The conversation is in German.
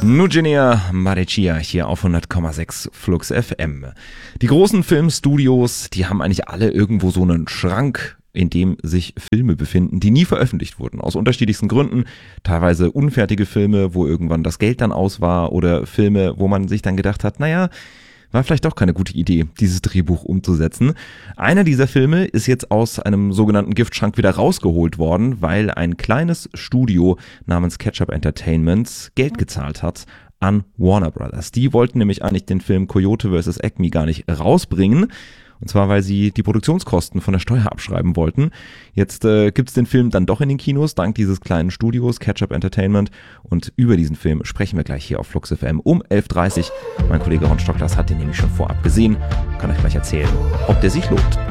Nugenia Marecia hier auf 100,6 Flux FM. Die großen Filmstudios, die haben eigentlich alle irgendwo so einen Schrank, in dem sich Filme befinden, die nie veröffentlicht wurden. Aus unterschiedlichsten Gründen. Teilweise unfertige Filme, wo irgendwann das Geld dann aus war, oder Filme, wo man sich dann gedacht hat, naja, war vielleicht doch keine gute Idee, dieses Drehbuch umzusetzen. Einer dieser Filme ist jetzt aus einem sogenannten Giftschrank wieder rausgeholt worden, weil ein kleines Studio namens Ketchup Entertainment Geld gezahlt hat an Warner Brothers. Die wollten nämlich eigentlich den Film Coyote vs. Acme gar nicht rausbringen. Und zwar, weil sie die Produktionskosten von der Steuer abschreiben wollten. Jetzt gibt's den Film dann doch in den Kinos, dank dieses kleinen Studios, Ketchup Entertainment. Und über diesen Film sprechen wir gleich hier auf Flux FM um 11.30 Uhr. Mein Kollege Ron Stocklas hat den nämlich schon vorab gesehen. Kann euch gleich erzählen, ob der sich lohnt.